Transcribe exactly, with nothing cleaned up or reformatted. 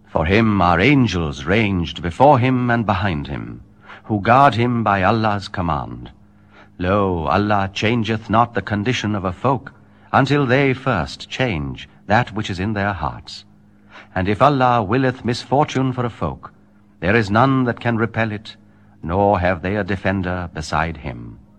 For him are angels ranged before him and behind him, who guard him by Allah's command. Lo, Allah changeth not the condition of a folk, until they first change that which is in their hearts. And if Allah willeth misfortune for a folk, there is none that can repel it, nor have they a defender beside him.